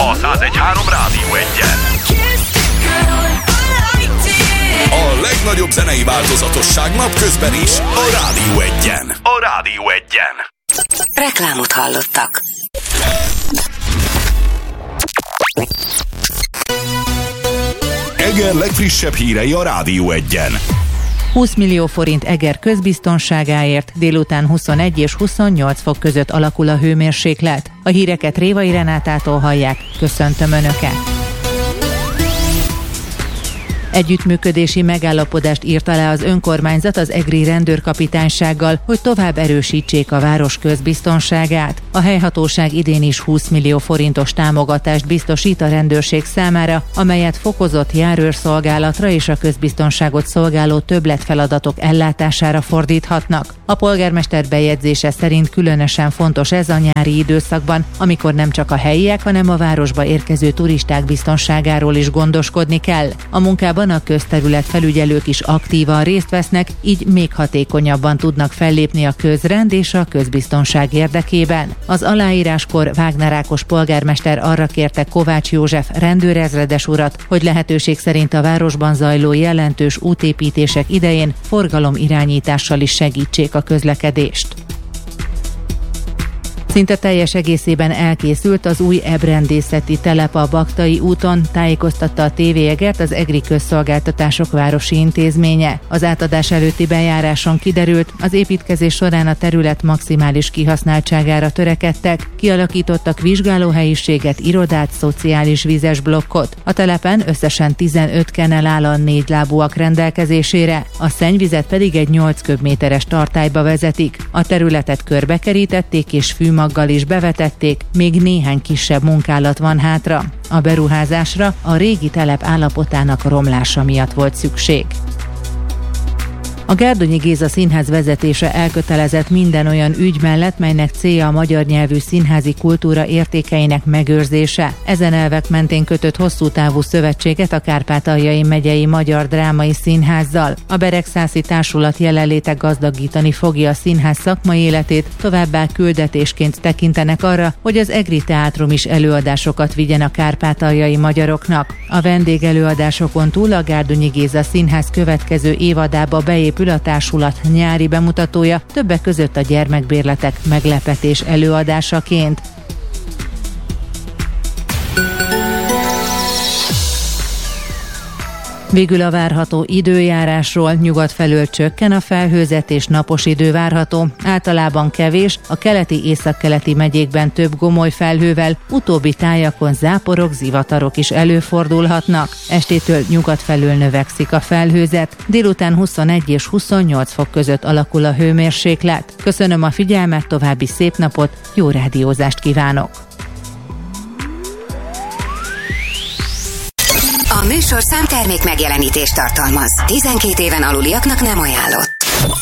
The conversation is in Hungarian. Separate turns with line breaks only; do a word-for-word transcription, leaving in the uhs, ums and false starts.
a száz egy három Rádió Egyen. A legnagyobb zenei változatosság napközben is a Rádió Egyen. A Rádió Egyen.
Reklámot hallottak.
Eger legfrissebb hírei a Rádió Egyen.
húsz millió forint Eger közbiztonságáért, délután huszonegy és huszonnyolc fok között alakul a hőmérséklet. A híreket Révai Renátától hallják. Köszöntöm Önöket! Együttműködési megállapodást írt alá az önkormányzat az egri rendőrkapitánysággal, hogy tovább erősítsék a város közbiztonságát. A helyhatóság idén is húsz millió forintos támogatást biztosít a rendőrség számára, amelyet fokozott járőrszolgálatra és a közbiztonságot szolgáló többletfeladatok ellátására fordíthatnak. A polgármester bejegyzése szerint különösen fontos ez a nyári időszakban, amikor nem csak a helyiek, hanem a városba érkező turisták biztonságáról is gondoskodni kell. A munkában a közterület felügyelők is aktívan részt vesznek, így még hatékonyabban tudnak fellépni a közrend és a közbiztonság érdekében. Az aláíráskor Wagner Ákos polgármester arra kérte Kovács József rendőrezredes urat, hogy lehetőség szerint a városban zajló jelentős útépítések idején forgalomirányítással is segítsék a közlekedést. Szinte teljes egészében elkészült az új ebrendészeti telep a Baktai úton, tájékoztatta a té vé Egert az Egri Közszolgáltatások Városi Intézménye. Az átadás előtti bejáráson kiderült, az építkezés során a terület maximális kihasználtságára törekedtek, kialakítottak vizsgálóhelyiséget, irodát, szociális vízes blokkot. A telepen összesen tizenöt kennel áll a négylábúak rendelkezésére, a szennyvizet pedig egy nyolc köbméteres tartályba vezetik. A területet körbekerítették és fűmaggal is bevetették, még néhány kisebb munkálat van hátra. A beruházásra a régi telep állapotának romlása miatt volt szükség. A Gárdonyi Géza Színház vezetése elkötelezett minden olyan ügy mellett, melynek célja a magyar nyelvű színházi kultúra értékeinek megőrzése. Ezen elvek mentén kötött hosszú távú szövetséget a Kárpátaljai megyei Magyar Drámai Színházzal. A Beregszászi Társulat jelenléte gazdagítani fogja a színház szakmai életét, továbbá küldetésként tekintenek arra, hogy az Egri Teátrum is előadásokat vigyen a kárpátaljai magyaroknak. A vendégelőadásokon túl a Gárdonyi Géza Színház következő évadába beépül a társulat nyári bemutatója, többek között a gyermekbérletek meglepetés előadásaként. Végül a várható időjárásról: nyugat felől csökken a felhőzet és napos idő várható, általában kevés, a keleti északkeleti megyékben több gomoly felhővel, utóbbi tájakon záporok, zivatarok is előfordulhatnak. Estétől nyugat felől növekszik a felhőzet, délután huszonegy és huszonnyolc fok között alakul a hőmérséklet. Köszönöm a figyelmet, további szép napot, jó rádiózást kívánok!
A műsorszám termék megjelenítést tartalmaz. tizenkét éven aluliaknak nem ajánlott.